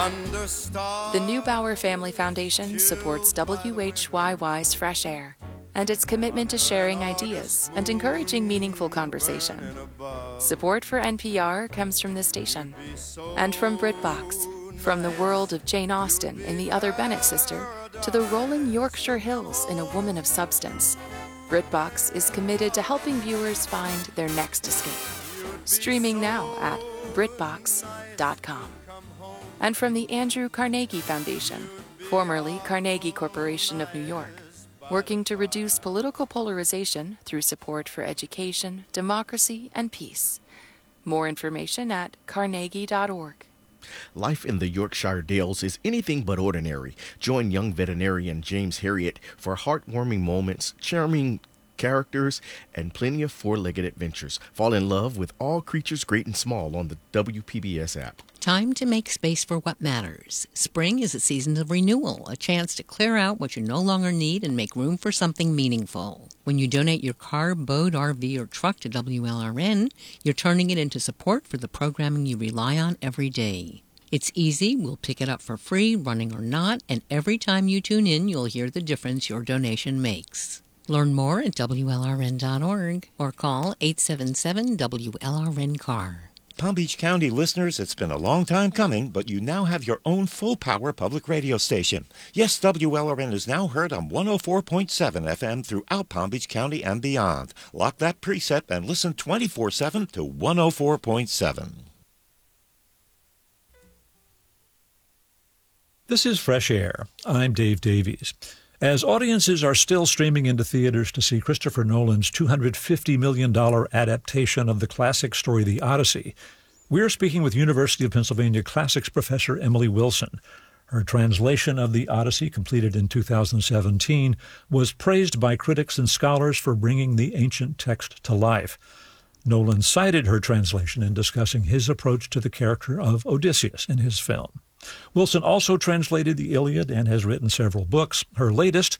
The Neubauer Family Foundation supports WHYY's Fresh Air and its commitment to sharing ideas and encouraging meaningful conversation. Support for NPR comes from this station and from BritBox, from the world of Jane Austen in The Other Bennet Sister to the rolling Yorkshire Hills in A Woman of Substance. BritBox is committed to helping viewers find their next escape. Streaming now at BritBox.com. And from the Andrew Carnegie Foundation, formerly Carnegie Corporation of New York, working to reduce political polarization through support for education, democracy, and peace. More information at carnegie.org. Life in the Yorkshire Dales is anything but ordinary. Join young veterinarian James Herriot for heartwarming moments, charming characters, and plenty of four-legged adventures. Fall in love with all creatures great and small on the WPBS app. Time to make space for what matters. Spring is a season of renewal, a chance to clear out what you no longer need and make room for something meaningful. When you donate your car, boat, RV, or truck to WLRN, you're turning it into support for the programming you rely on every day. It's easy, we'll pick it up for free, running or not, and every time you tune in, you'll hear the difference your donation makes. Learn more at WLRN.org or call 877-WLRN-CAR. Palm Beach County listeners, it's been a long time coming, but you now have your own full-power public radio station. Yes, WLRN is now heard on 104.7 FM throughout Palm Beach County and beyond. Lock that preset and listen 24/7 to 104.7. This is Fresh Air. I'm Dave Davies. As audiences are still streaming into theaters to see Christopher Nolan's $250 million adaptation of the classic story The Odyssey, we're speaking with University of Pennsylvania classics professor Emily Wilson. Her translation of The Odyssey, completed in 2017, was praised by critics and scholars for bringing the ancient text to life. Nolan cited her translation in discussing his approach to the character of Odysseus in his film. Wilson also translated the Iliad and has written several books. Her latest,